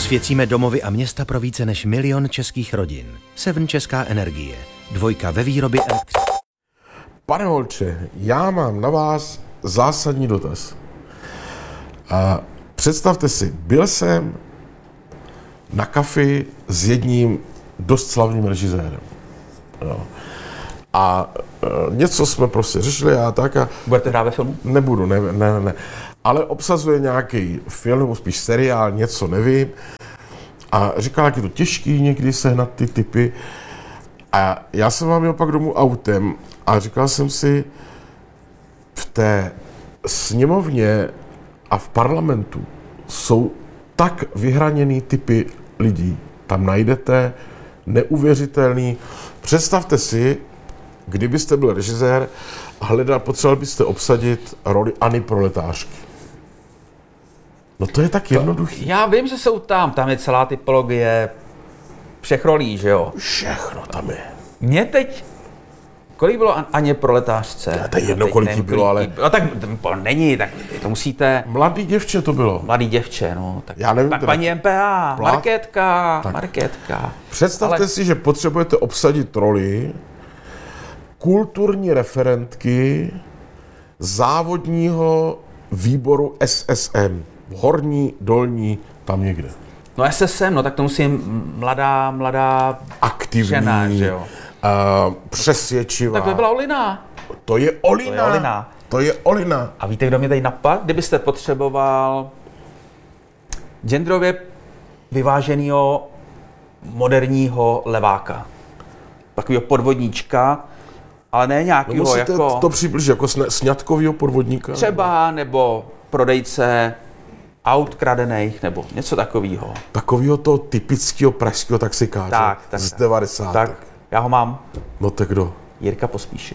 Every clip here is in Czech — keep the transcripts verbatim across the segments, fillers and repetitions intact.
Osvěcíme domovy a města pro více než milion českých rodin. Seven Česká energie. Dvojka ve výrobě elektřiny. Pane Holče, já mám na vás zásadní dotaz. A představte si, byl jsem na kafi s jedním dost slavným režisérem. Jo. A e, něco jsme prostě řešili a tak a... Budete hrát ve filmu? Nebudu, ne, ne, ne. Ale obsazuje nějaký film, nebo spíš seriál, něco nevím. A říkal, jak je to těžký někdy sehnat ty typy. A já jsem vám jel pak domů autem a říkal jsem si, v té sněmovně a v parlamentu jsou tak vyhraněný typy lidí. Tam najdete neuvěřitelný. Představte si, kdybyste byl režisér a hledal, potřeboval byste obsadit roli Anny Proletářky. No to je tak jednoduchý. Já vím, že jsou tam, tam je celá typologie všech rolí, že jo? Všechno tam je. Mně teď, kolik bylo Aně Proletářce? To je jedno, kolik jí bylo, ale... No tak to není, tak to musíte... Mladý děvče to bylo. Mladý děvče, no. Tak Já nevím, pa, teda... paní M P A, Plát... Markétka, tak. Markétka. Představte ale... si, že potřebujete obsadit roli kulturní referentky závodního výboru S S M. Horní, dolní, tam někde. No S S M, no tak to musím mladá, mladá aktivní, žena, že jo? Uh, přesvědčivá. Tak to byla Olina. To je Olina. To je Olina. To je Olina. A víte, kdo mě tady napadl? Kdybyste potřeboval genderově vyváženého moderního leváka. Takovýho podvodníčka, ale ne nějakýho no jako... to, to přibližit, jako sňatkovýho podvodníka? Třeba, nebo prodejce aut kradených, nebo něco takového. Takovýho toho typického pražského taxikáře tak, tak, z tak. devadesátek. Tak, já ho mám. No tak kdo? Jirka Pospíšil.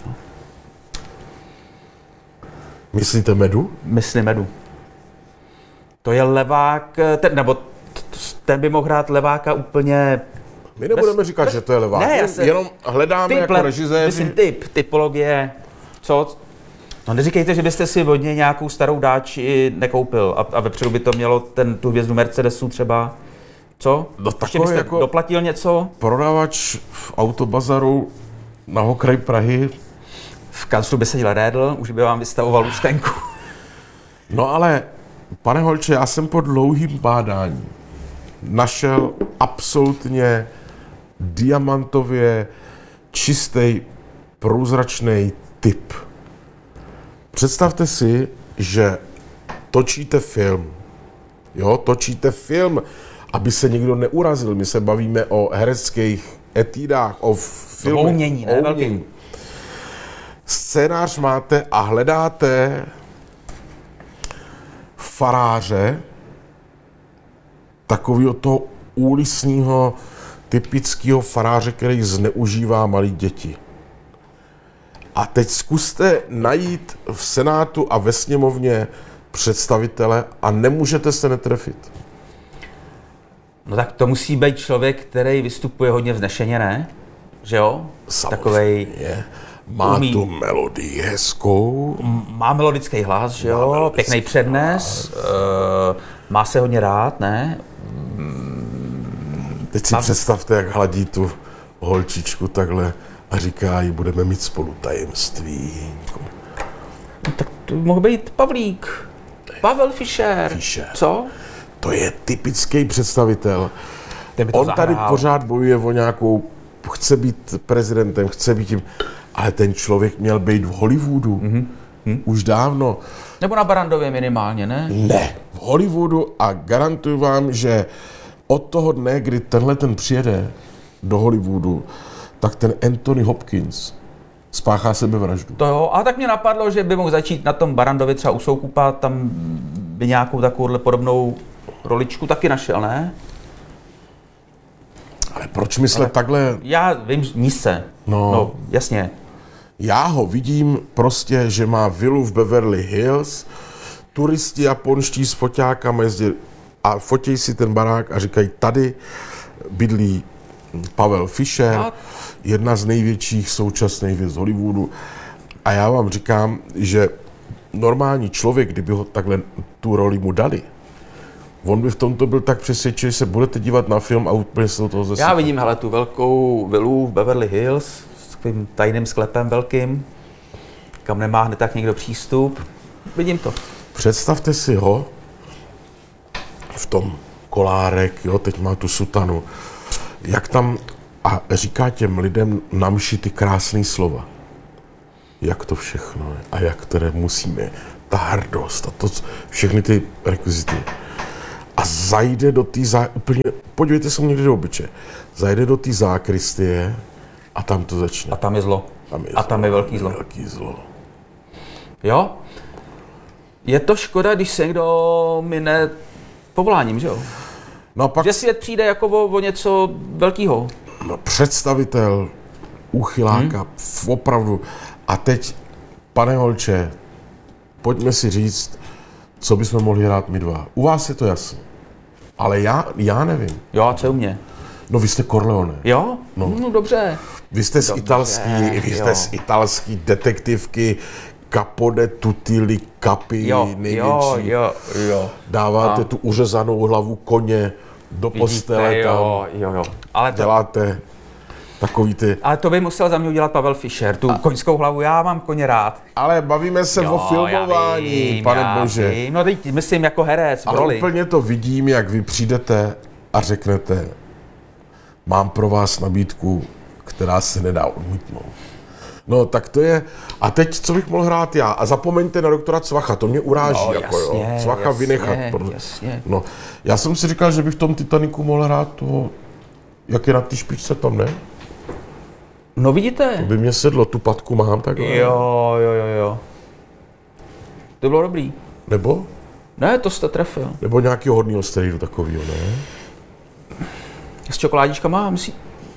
Myslíte Medu? Myslím Medu. To je levák, ten, nebo ten by mohl hrát leváka úplně... My nebudeme bez, říkat, bez, že to je levák. Ne, já se, jenom hledáme typ, jako režiséři. Myslím typ, typologie, co? No neříkejte, že byste si vodně nějakou starou dáči nekoupil a, a vepředu by to mělo ten, tu hvězdu Mercedesu třeba. Co? No ještě byste jako doplatil něco? Prodavač v autobazaru na okraji Prahy. V kanclu by seděl Rédl, už by vám vystavoval účtenku. No ale, pane Holče, já jsem po dlouhým bádání našel absolutně diamantově čistý, průzračný typ. Představte si, že točíte film. Jo, točíte film, aby se nikdo neurazil. My se bavíme o hereckých etídách, o filmech. O umění, ne? Velký. Scénář máte a hledáte faráře, takového toho úlisního, typického faráře, který zneužívá malé děti. A teď zkuste najít v Senátu a ve sněmovně představitele a nemůžete se netrefit. No tak to musí být člověk, který vystupuje hodně vznešeně, ne? Že jo? Samozřejmě. Takovej... Má umí. Tu melodii hezkou. Má melodický hlas, že jo? Pěkný přednes. Uh, má se hodně rád, ne? Teď si má... představte, jak hladí tu holčičku takhle a říká jí, budeme mít spolu tajemství. No, tak to mohl být Pavlík. Pavel Fischer. Fischer. Co? To je typický představitel. On zahrál. Tady pořád bojuje o nějakou, chce být prezidentem, chce být tím, ale ten člověk měl být v Hollywoodu. Mm-hmm. Hm? Už dávno. Nebo na Barandově minimálně, ne? Ne, v Hollywoodu a garantuju vám, že od toho dne, kdy tenhle ten přijede do Hollywoodu, tak ten Anthony Hopkins spáchá sebevraždu. To jo, a tak mě napadlo, že by mohl začít na tom Barandově třeba u Soukupa, tam by nějakou takovouhle podobnou roličku taky našel, ne? Ale proč myslet Ale takhle? Já vím, nízce. No, no, jasně. Já ho vidím prostě, že má vilu v Beverly Hills, turisti japonští s foťákama jezdí a fotí si ten barák a říkají, tady bydlí Pavel Fischer, a... jedna z největších současných hvězd Hollywoodu. A já vám říkám, že normální člověk, kdyby ho takhle tu roli mu dali, On by v tomto byl tak přesvědčen, že se budete dívat na film a úplně se do toho zasypete. Já vidím, hele, tu velkou vilu v Beverly Hills s takovým tajným sklepem velkým, kam nemá hned tak někdo přístup. Vidím to. Představte si ho v tom kolárek, jo, teď má tu sutanu, jak tam a říká těm lidem na mši ty krásné slova. Jak to všechno je a jak které musíme, ta hrdost a to, všechny ty rekvizity. A zajde do té zá... úplně, podívejte se mu někde do obyče, zajde do té zákristie a tam to začne. A tam je zlo. Tam je a tam je velký zlo. Velký zlo. Jo? Je to škoda, když se někdo mine povoláním, že jo? No a pak Že svět přijde jako o, o něco velkého. no, představitel, úchyláka, hmm. opravdu. A teď, pane Holče, pojďme si říct, co bychom mohli hrát my dva. U vás je to jasné. Ale já, já nevím. Jo, a co u mě? No vy jste Corleone. Jo? No. No dobře. Vy jste z Dobře, italský, vy jste jo. z italský detektivky Capode tutti li capi Jo, největší. jo, jo, jo. Dáváte A- tu uřezanou hlavu koně do postele Vidíte, tam. jo, jo, jo. Ale to, Děláte takový ty... ale to by musel za mě udělat Pavel Fischer, tu a... koňskou hlavu, já mám koně rád. Ale bavíme se Jo, o filmování, já vím, pane já bože. vím. No teď myslím jako herec v Ale roli. úplně to vidím, jak vy přijdete a řeknete, mám pro vás nabídku, která se nedá odmítnout. No tak to je, a teď co bych mohl hrát já? A zapomeňte na doktora Cvacha, to mě uráží, No, jako jasně, jo, Cvacha jasně, vynechat. Protože, jasně. no, já jsem si říkal, že bych v tom Titaniku mohl hrát toho, jak je na té špičce tam, ne? No vidíte. By mě sedlo, tu patku mám takhle. Jo, jo, jo, jo. To bylo dobrý. Nebo? Ne, to jste trefil. Nebo nějakého hodného sterídu takového, ne? S čokoládičkama, myslí?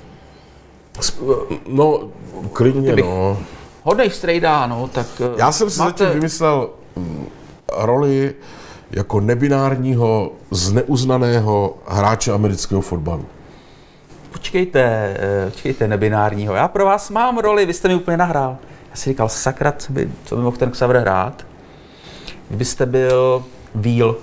No, klidně, Kdybych- no. Hodnej strejda, no, tak... eh, Já jsem si máte... zatím vymyslel mm, roli jako nebinárního, zneuznaného hráče amerického fotbalu. Počkejte, eh, počkejte, nebinárního. Já pro vás mám roli, vy jste mi úplně nahrál. Já si říkal, sakra, co by, co by mohl ten Xaver hrát? Vy byste byl Víl.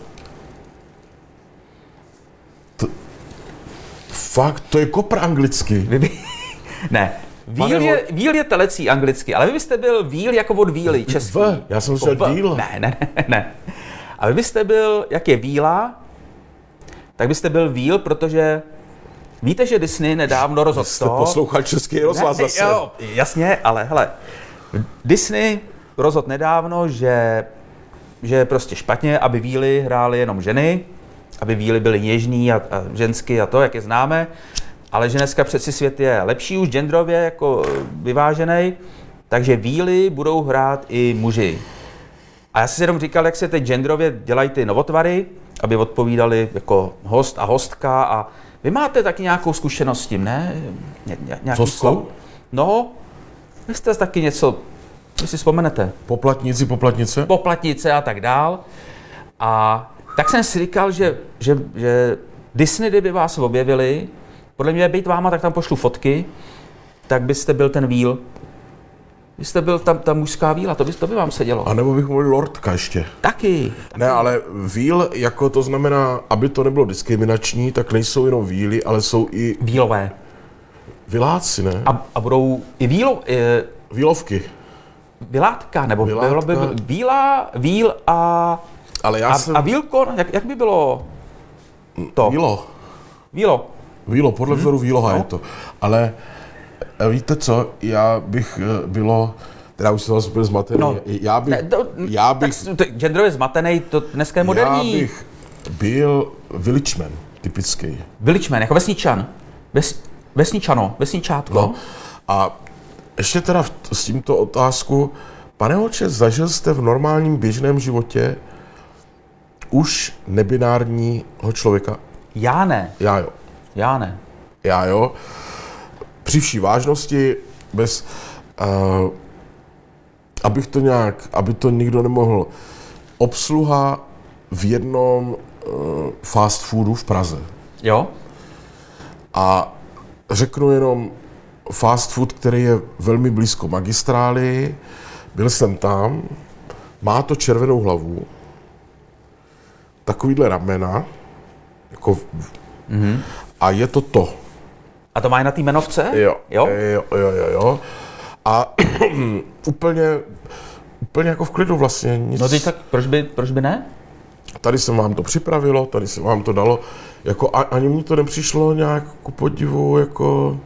Fakt, to je kopr anglicky. Vy by... ne, Víl Pane je, Víl je telecí anglicky, ale vy byste byl Víl jako od Víly, český. V, já jsem Jako myslel v. díl. Ne, ne, ne, ne. A vy byste byl, jak je Víla, tak byste byl Víl, protože víte, že Disney nedávno rozhodl Jste to. poslouchal Český rozhlas Ne, zase. Jo, jasně, ale hele, Disney rozhodl nedávno, že, že je prostě špatně, aby víly hrály jenom ženy, aby víly byly něžný a, a ženský a to, jak je známe, ale že dneska přeci svět je lepší už genderově jako vyvážený, takže víly budou hrát i muži. A já jsem si jenom říkal, jak se teď genderově dělají ty novotvary, aby odpovídali jako host a hostka a vy máte taky nějakou zkušenost s tím, ne? Ně, ně, nějaký Co s tím? No, vy jste taky něco, vy si vzpomenete, Poplatníci, poplatnice? poplatnice a tak dál. A tak jsem si říkal, že, že, že Disney, kdyby vás objevili, podle mě být váma, tak tam pošlu fotky, tak byste byl ten Víl. Vy jste byl tam ta mužská víla, to by, to by vám sedělo. A nebo bych mohl lordka ještě. Taky. Ne, ale víl, jako to znamená, aby to nebylo diskriminační, tak nejsou jenom víly, ale jsou i Vílové. viláci, ne? A, a budou i vílo, e, Vílovky. Vilátka, nebo Vilátka. bylo by bylo víla, víl a, Ale já a, jsem... a vílko, jak, jak by bylo to? Vílo. Vílo. Vílo, podle Mhm. vzoru víloha No. je to. Ale e, víte co, já bych e, bylo, teda už jsem vás úplně zmatený, No. já bych, Ne, to, já bych, tak, to, genderově zmatený, to dneska je moderní. já bych byl villagman, typický. Villagman, jako vesničan. Ves, vesničano, vesničátko. No. A ještě teda v, s tímto otázku, pane Holče, zažil jste v normálním běžném životě už nebinárního člověka? Já ne, Já jo. já ne. Já jo. Při vší vážnosti, bez, uh, abych to nějak, aby to nikdo nemohl, obsluha v jednom uh, fast foodu v Praze. Jo? A řeknu jenom fast food, který je velmi blízko magistrály, byl jsem tam, má to červenou hlavu, takovýhle ramena, Jako, mm-hmm. A je to to. A to má i na té jmenovce? Jo, jo, jo, jo, jo. jo. A úplně, úplně jako v klidu vlastně. Nic. No teď tak proč by, proč by ne? Tady se vám to připravilo, tady se vám to dalo. Jako a, ani mi to nepřišlo nějak ku podivu, jako...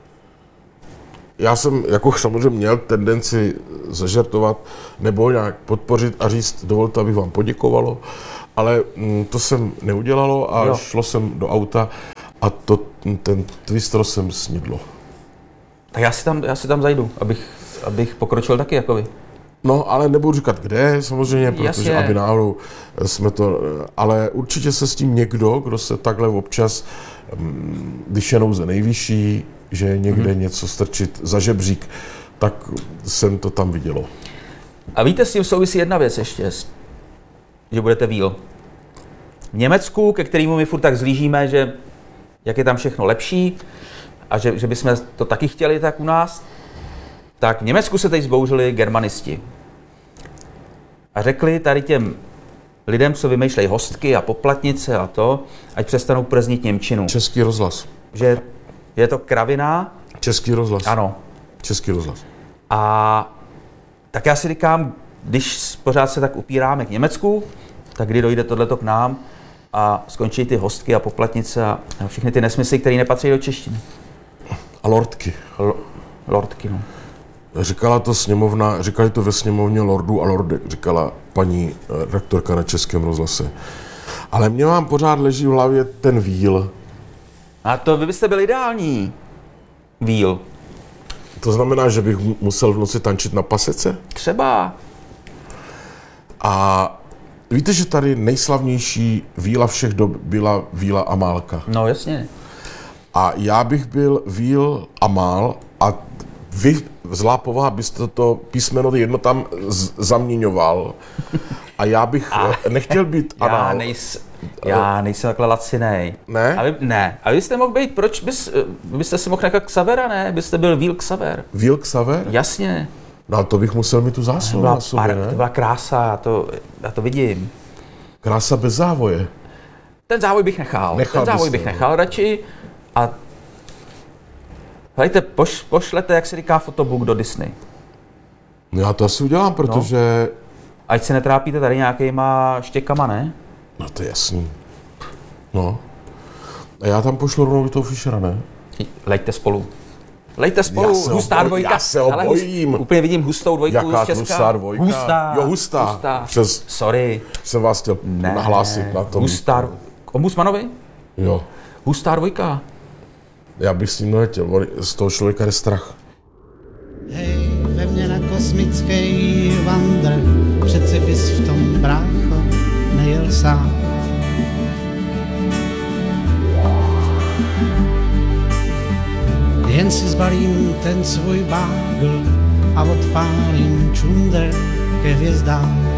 Já jsem jako samozřejmě měl tendenci zažartovat nebo nějak podpořit a říct, dovolte, abych vám poděkovalo, ale mm, to jsem neudělalo a jo. Šlo jsem do auta a to, ten twistro jsem snědlo. Tak já si tam, já si tam zajdu, abych, abych pokročil taky jako vy. No, ale nebudu říkat kde, samozřejmě, protože Jasně. aby náhodou jsme to... Ale určitě se s tím někdo, kdo se takhle občas, když je nouze nejvyšší, že někde mm-hmm. něco strčit za žebřík, tak jsem to tam vidělo. A víte, s tím souvisí jedna věc ještě, že budete víl. V Německu, ke kterému my furt tak zlížíme, že jak je tam všechno lepší a že, že bychom to taky chtěli tak u nás, tak v Německu se teď zbouřili germanisti. A řekli tady těm lidem, co vymýšlejí hostky a poplatnice a to, ať přestanou prznit němčinu. Český rozhlas. Že je to kravina. Český rozhlas. Ano. Český rozhlas. A tak já si říkám, když pořád se tak upíráme k Německu, tak kdy dojde tohleto k nám a skončí ty hostky a poplatnice a všechny ty nesmysly, které nepatří do češtiny. A lordky. L- lordky, no. Říkala to sněmovna, říkali to ve sněmovně lordů a lordek, říkala paní rektorka na Českém rozhlase. Ale mě vám pořád leží v hlavě ten víl. A to vy byste byl ideální víl. To znamená, že bych musel v noci tančit na pasece? Třeba. A víte, že tady nejslavnější víla všech dob byla víla Amálka. No jasně. A já bych byl víl Amál a vy, zlá povaha, byste to písmeno jedno tam z- zaměňoval. A já bych a nechtěl být já Anál. Nejs, já nejsem takhle lacinej. Ne? A vy, ne. A vy byste mohl být, proč bys, byste si mohl nechat Xavera, ne? Byste byl víl Xaver. Víl Xaver? Jasně. No ale to bych musel mít tu zásluhu Byla na sobě, par, ne? to byla krása, já to, já to vidím. Krása bez závoje. Ten závoj bych nechal. Nechal Ten závoj byste, bych no. nechal radši. A hejte, poš, pošlete, jak se říká, fotobook do Disney. No já to asi udělám, protože... Ať se netrápíte tady nějakýma štěkama, ne? No to je jasný. No. A já tam pošlu rovnou toho Fischera, ne? Leďte spolu. Leďte spolu, Já se ho hustá boj- dvojka. já se ho Ale bojím. Hust, úplně vidím hustou dvojku Jaká z Česka. hustá dvojka? Hustá. Jo, hustá. hustá. Přes, Sorry. jsem vás chtěl Ne. nahlásit na tom. Hustá. K ombudsmanovi? Jo. Hustá dvojka. Já bych s ním neletěl, on- z toho člověka je strach. Hej, ve mně na kosmický vandr, přeci bys v tom, brácho, nejel sám. Jen si zbalím ten svůj bágl a odpálím čundr ke hvězdám.